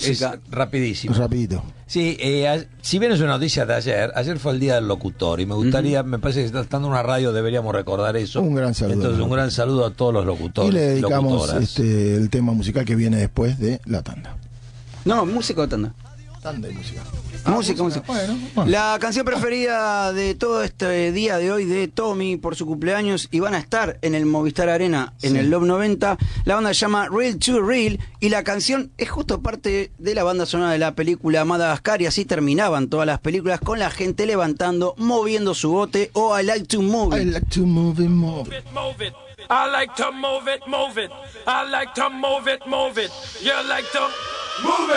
música. Rapidísimo. Rapidito. Sí, si bien es una noticia de ayer fue el día del locutor y me gustaría, me parece que estando en una radio deberíamos recordar eso. Un gran saludo. Entonces, un gran saludo a todos los locutores. Y le dedicamos locutoras. el tema musical que viene después de la tanda. No, música o tanda. Tanda y música. Música. Bueno. La canción preferida de todo este día de hoy de Tommy por su cumpleaños, y van a estar en el Movistar Arena en el Love 90. La banda se llama Real to Real y la canción es justo parte de la banda sonora de la película Madagascar, y así terminaban todas las películas con la gente levantando, moviendo su bote o I like to move it. I like to move it, move it. Move it. I like to move it, move it. I like to move it, move it. You like to move it.